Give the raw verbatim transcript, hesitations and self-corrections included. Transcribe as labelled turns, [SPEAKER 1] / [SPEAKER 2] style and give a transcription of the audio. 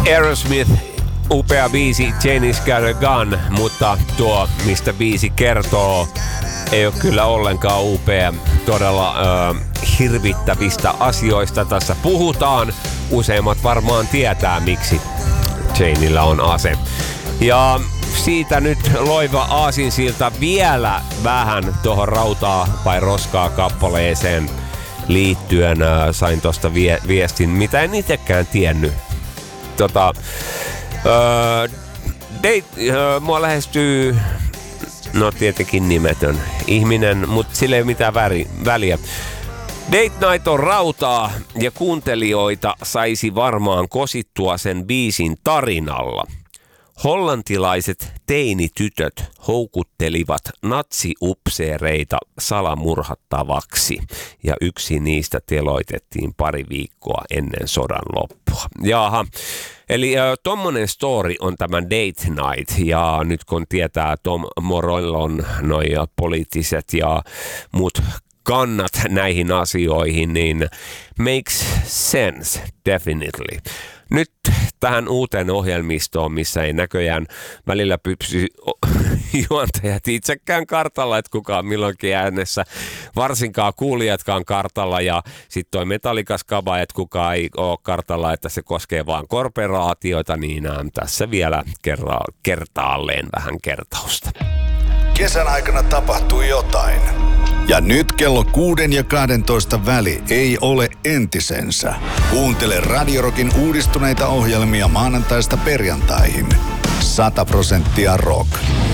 [SPEAKER 1] Aerosmith, upea biisi, Janie's Got a Gun, mutta tuo, mistä biisi kertoo, ei ole kyllä ollenkaan upea. Todella äh, hirvittävistä asioista tässä puhutaan. Useimmat varmaan tietää, miksi Janiella on ase. Ja siitä nyt loiva aasinsilta vielä vähän tuohon rautaa vai roskaa kappaleeseen liittyen. Äh, sain tosta vie- viestin, mitä en itsekään tiennyt. Tota, äh, date, äh, mua lähestyy, no tietenkin nimetön ihminen, mutta sillä ei ole mitään väri, väliä. Date Night on rautaa ja kuuntelijoita saisi varmaan kosittua sen biisin tarinalla. Hollantilaiset teinitytöt houkuttelivat natsiupseereita salamurhattavaksi ja yksi niistä teloitettiin pari viikkoa ennen sodan loppua. Jaha, eli äh, tommonen story on tämä Date Night ja nyt kun tietää Tom Morellon noi poliittiset ja muut kannat näihin asioihin, niin makes sense, definitely. Nyt tähän uuteen ohjelmistoon, missä ei näköjään välillä pypsy juontajat itsekään kartalla, että kukaan milloinkin äänessä, varsinkaan kuulijatkaan kartalla, ja sitten toi metallikas kaba, että kukaan ei ole kartalla, että se koskee vaan korporaatioita, niin tässä vielä kerra- kertaalleen vähän kertausta.
[SPEAKER 2] Kesän aikana tapahtui jotain. Ja nyt kello kuuden ja kahdentoista väli ei ole entisensä. Kuuntele Radio Rockin uudistuneita ohjelmia maanantaista perjantaihin. sata prosenttia rock.